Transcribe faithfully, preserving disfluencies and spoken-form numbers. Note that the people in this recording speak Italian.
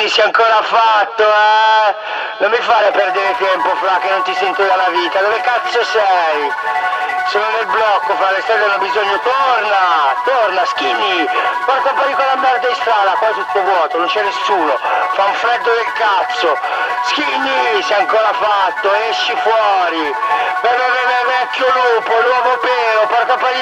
Skinny, sei ancora fatto, eh? Non mi fare perdere tempo, Fra, che non ti sento dalla vita. Dove cazzo sei? Sono nel blocco, Fra, le strade hanno bisogno. Torna, torna, Skinny. Porta un po' di quella merda in strada, qua è tutto vuoto, non c'è nessuno. Fa un freddo del cazzo. Skinny, sei ancora fatto, esci fuori. Beh, beh, beh, vecchio lupo, l'uovo pelo, porta un po' di